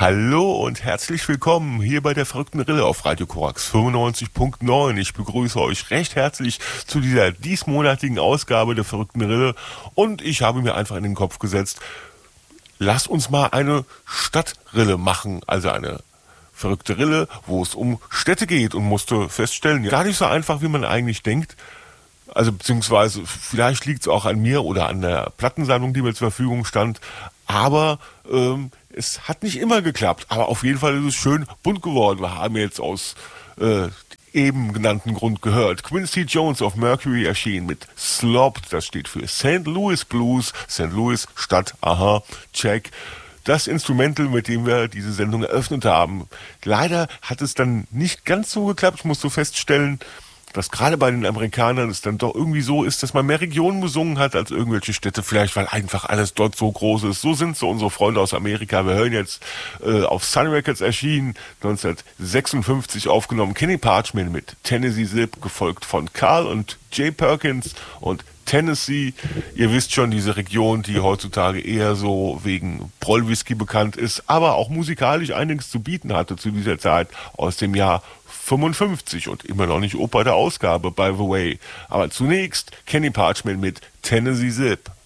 Hallo und herzlich willkommen hier bei der verrückten Rille auf Radio Korax 95.9. Ich begrüße euch recht herzlich zu dieser diesmonatigen Ausgabe der verrückten Rille und ich habe mir einfach in den Kopf gesetzt, lasst uns mal eine Stadtrille machen, also eine verrückte Rille, wo es um Städte geht, und musste feststellen, gar nicht so einfach, wie man eigentlich denkt. Also beziehungsweise vielleicht liegt es auch an mir oder an der Plattensammlung, die mir zur Verfügung stand. Aber es hat nicht immer geklappt. Aber auf jeden Fall ist es schön bunt geworden. Wir haben jetzt aus eben genannten Grund gehört. Quincy Jones of Mercury erschien mit Slopped. Das steht für St. Louis Blues. St. Louis, Stadt, aha, check. Das Instrumental, mit dem wir diese Sendung eröffnet haben. Leider hat es dann nicht ganz so geklappt. Ich musste feststellen, dass gerade bei den Amerikanern es dann doch irgendwie so ist, dass man mehr Regionen besungen hat als irgendwelche Städte, vielleicht weil einfach alles dort so groß ist. So sind so unsere Freunde aus Amerika. Wir hören jetzt auf Sun Records erschienen, 1956 aufgenommen, Kenny Parchman mit Tennessee Zip, gefolgt von Carl und Jay Perkins und Tennessee. Ihr wisst schon, diese Region, die heutzutage eher so wegen Brollwhisky bekannt ist, aber auch musikalisch einiges zu bieten hatte zu dieser Zeit, aus dem Jahr 55 und immer noch nicht Oper der Ausgabe, by the way. Aber zunächst Kenny Parchman mit Tennessee Zip.